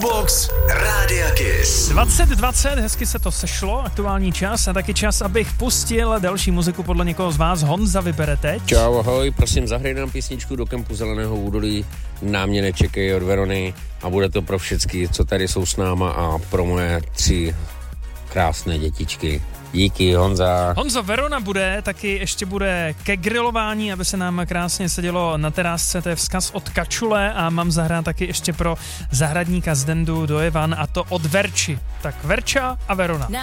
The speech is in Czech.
Jukebox Rádia Kiss. 20:20, hezky se to sešlo, aktuální čas a taky čas, abych pustil další muziku podle někoho z vás. Honza vybere teď. Čau, ahoj, prosím, zahraj nám písničku Do kempu Zeleného údolí, Na mě nečekej od Verony a bude to pro všechny, co tady jsou s náma a pro moje 3 krásné dětičky. Díky, Honza. Honzo, Verona bude, taky ještě bude ke grilování, aby se nám krásně sedělo na terásce, to je vzkaz od Kačule a mám zahrát taky ještě pro zahradníka z Dendu do Jevan a to od Verči. Tak Verča a Verona.